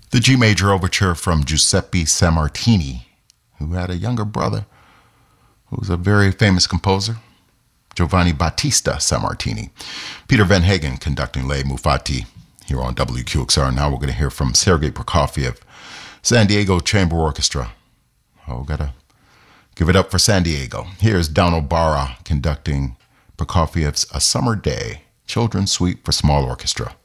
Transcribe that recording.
The G Major Overture from Giuseppe Sammartini, who had a younger brother who was a very famous composer, Giovanni Battista Sammartini. Peter Van Hagen conducting Le Mufati here on WQXR. Now we're going to hear from Sergei Prokofiev, San Diego Chamber Orchestra. Oh, gotta give it up for San Diego. Here's Dano Barra conducting Prokofiev's A Summer Day, Children's Suite for Small Orchestra.